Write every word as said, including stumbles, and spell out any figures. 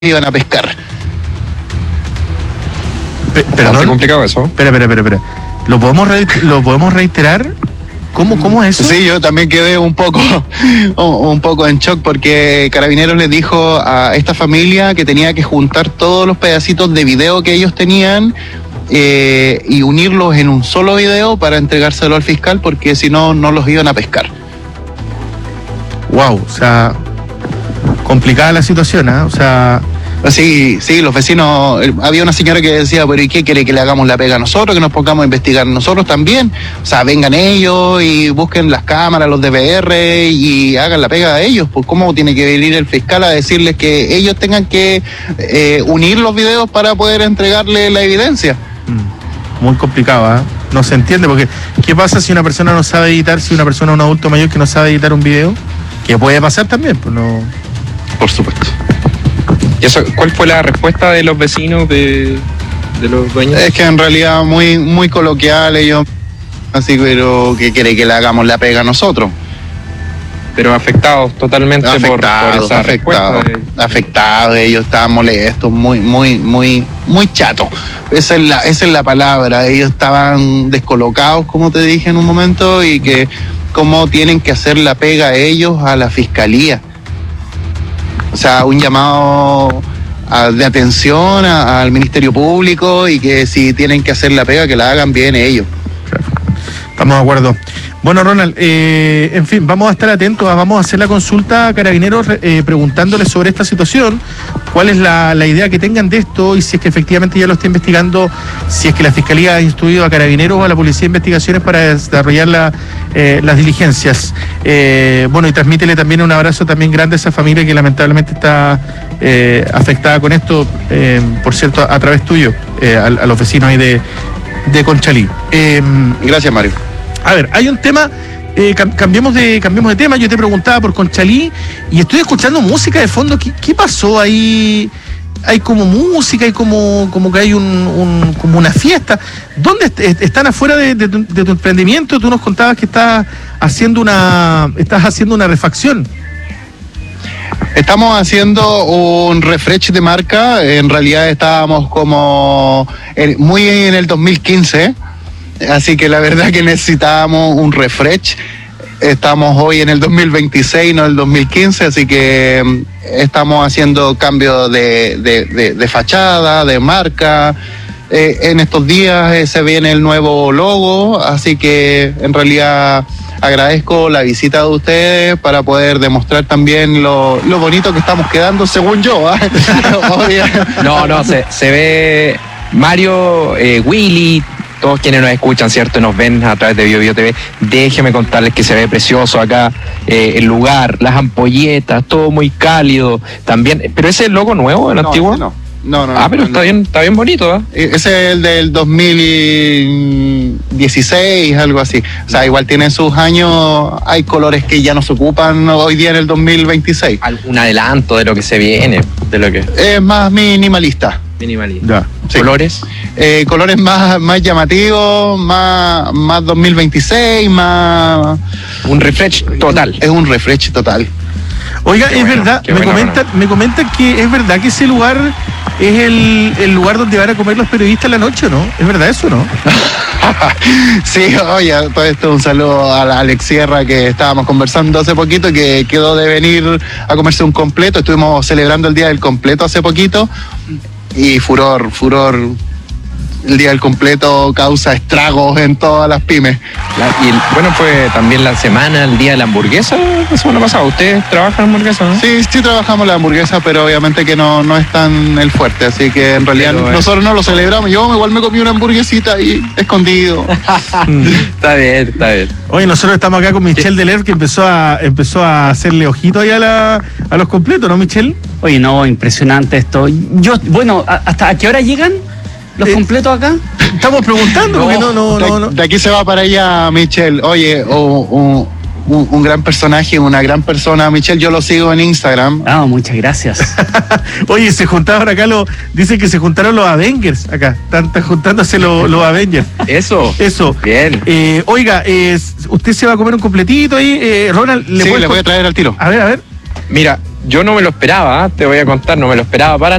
iban a pescar. Pe perdón. Está complicado eso. Espera, espera, espera, espera. ¿Lo podemos, ¿Lo podemos reiterar? ¿Cómo, cómo es eso? Sí, yo también quedé un poco, un poco en shock porque Carabineros les dijo a esta familia que tenía que juntar todos los pedacitos de video que ellos tenían eh, y unirlos en un solo video para entregárselo al fiscal, porque si no, no los iban a pescar. Wow, o sea, complicada la situación, ¿eh? O sea... Sí, sí, los vecinos, había una señora que decía, pero ¿y qué quiere que le hagamos la pega a nosotros, que nos pongamos a investigar nosotros también? O sea, vengan ellos y busquen las cámaras, los D V R y hagan la pega a ellos. Pues ¿cómo tiene que venir el fiscal a decirles que ellos tengan que eh, unir los videos para poder entregarle la evidencia? Muy complicado, ¿eh? No se entiende, porque ¿qué pasa si una persona no sabe editar, si una persona, un adulto mayor que no sabe editar un video? Que puede pasar también, pues no... Por supuesto. ¿Y eso, cuál fue la respuesta de los vecinos, de, de los dueños? Es que en realidad muy muy coloquial ellos, así, pero que quiere que le hagamos la pega a nosotros. Pero afectados totalmente afectados, por, por esa afectados, respuesta. De... Afectados, ellos estaban molestos, muy, muy, muy, muy chatos. Esa es la, esa es la palabra. Ellos estaban descolocados, como te dije en un momento, y que cómo tienen que hacer la pega ellos a la fiscalía. O sea, un llamado a, de atención a, al Ministerio Público, y que si tienen que hacer la pega, que la hagan bien ellos. Claro. Estamos de acuerdo. Bueno, Ronald, eh, en fin, vamos a estar atentos, vamos a hacer la consulta a Carabineros eh, preguntándoles sobre esta situación, cuál es la, la idea que tengan de esto y si es que efectivamente ya lo está investigando, si es que la Fiscalía ha instruido a Carabineros o a la Policía de Investigaciones para desarrollar la, eh, las diligencias. Eh, bueno, y transmítele también un abrazo también grande a esa familia que lamentablemente está eh, afectada con esto, eh, por cierto, a, a través tuyo, eh, a, a los vecinos ahí de, de Conchalí. Eh, Gracias, Mario. A ver, hay un tema, eh, cam cambiemos de cambiemos de tema. Yo te preguntaba por Conchalí y estoy escuchando música de fondo. ¿Qué, qué pasó ahí? Hay como música, hay como, como que hay un, un como una fiesta. ¿Dónde est están afuera de, de, tu, de tu emprendimiento? Tú nos contabas que estás haciendo una, estás haciendo una refacción. Estamos haciendo un refresh de marca. En realidad estábamos como en, muy en el dos mil quince. Así que la verdad que necesitábamos un refresh. Estamos hoy en el dos mil veintiséis, no el dos mil quince, así que estamos haciendo cambios de, de, de, de fachada, de marca. Eh, en estos días eh, se viene el nuevo logo, así que en realidad agradezco la visita de ustedes para poder demostrar también lo, lo bonito que estamos quedando, según yo. ¿eh? No, no, se, se ve Mario, eh, Willy, todos quienes nos escuchan, ¿cierto? Nos ven a través de Bio Bio T V. Déjeme contarles que se ve precioso acá eh, el lugar, las ampolletas, todo muy cálido también. ¿Pero ese es el logo nuevo, el no, antiguo? No, no, no. Ah, no, pero no, está no. bien, está bien bonito, ¿eh? Ese es el del dos mil dieciséis, algo así. O sea, igual tiene sus años, hay colores que ya no se ocupan hoy día en el dos mil veintiséis. Un adelanto de lo que se viene, de lo que... Es más minimalista. Minimalista. Ya. Sí. ¿Colores? Eh, colores más, más llamativos, más, más dos mil veintiséis, más... Un refresh total. Es un refresh total. Oiga, Qué es bueno, verdad, qué me bueno, comentan, bueno. me comentan que es verdad que ese lugar es el, el lugar donde van a comer los periodistas en la noche, ¿no? ¿Es verdad eso, no? Sí, oye, todo esto un saludo a la Alex Sierra, que estábamos conversando hace poquito, que quedó de venir a comerse un completo. Estuvimos celebrando el Día del Completo hace poquito y furor, furor. El Día del Completo causa estragos en todas las pymes. La, y el, bueno, fue también la semana, el día de la hamburguesa, la semana pasada. ¿Ustedes trabajan en hamburguesa, no? Sí, sí trabajamos la hamburguesa, pero obviamente que no, no es tan el fuerte, así que en realidad Pero, eh. nosotros no lo celebramos. Yo igual me comí una hamburguesita ahí, escondido. Está bien, está bien. Oye, nosotros estamos acá con Michelle Deler, que empezó a empezó a hacerle ojito ahí a, la, a los completos, ¿no, Michelle? Oye, no, impresionante esto. Yo, bueno, ¿hasta a qué hora llegan los Eh, completos acá? Estamos preguntando, porque no, no, de, no, no. de aquí se va para allá, Michelle. Oye, oh, oh, un, un gran personaje, una gran persona. Michelle, yo lo sigo en Instagram. Ah, muchas gracias. Oye, se juntaron acá los, dicen que se juntaron los Avengers acá, están, están juntándose los, los Avengers. Eso. Eso. Bien. Eh, oiga, eh, usted se va a comer un completito ahí, eh, Ronald, ¿le Sí, puedes le voy a con- traer al tiro. A ver, a ver. Mira, yo no me lo esperaba, ¿eh? Te voy a contar, no me lo esperaba para